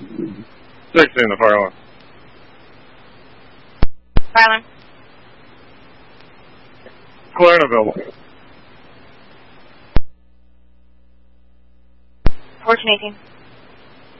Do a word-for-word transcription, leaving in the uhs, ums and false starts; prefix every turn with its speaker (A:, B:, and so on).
A: sixteen, the fire alarm.
B: Fire alarm.
A: Clear and available.
B: fourteen eighteen.